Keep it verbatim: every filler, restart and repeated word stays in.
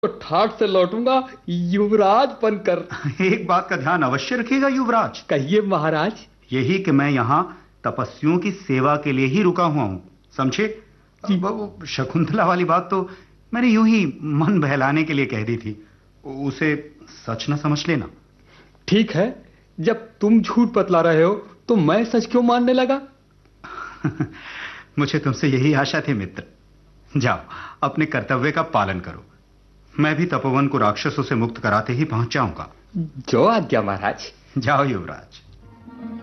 तो ठाठ से लौटूंगा युवराज बनकर। एक बात का ध्यान अवश्य रखिएगा युवराज। कहिए महाराज। यही कि मैं यहाँ तपस्वियों की सेवा के लिए ही रुका हुआ हूं, समझे? अब शकुंतला वाली बात तो मैंने यूं ही मन बहलाने के लिए कह दी थी, उसे सच न समझ लेना। ठीक है, जब तुम झूठ बतला रहे हो तो मैं सच क्यों मानने लगा? मुझे तुमसे यही आशा थी मित्र। जाओ अपने कर्तव्य का पालन करो। मैं भी तपोवन को राक्षसों से मुक्त कराते ही पहुंच जाऊंगा। जो आज्ञा महाराज। जाओ युवराज।